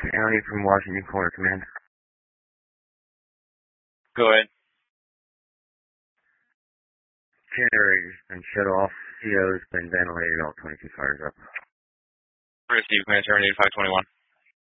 County from Washington Corner Command. Go ahead. Generator's been shut off. CO's been ventilated. All 22 fires up. Receive, Command, terminated 521.